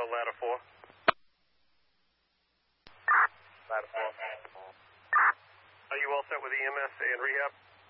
on ladder 4. Ladder 4. Are you all set with EMS and rehab?